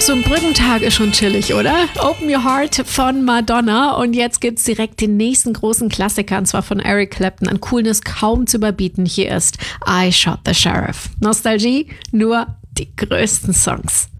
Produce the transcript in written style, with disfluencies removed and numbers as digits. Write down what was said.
so ein Brückentag ist schon chillig, oder? Open Your Heart von Madonna. Und jetzt gibt's direkt den nächsten großen Klassiker, und zwar von Eric Clapton. An Coolness kaum zu überbieten. Hier ist I Shot the Sheriff. Nostalgie, nur die größten Songs.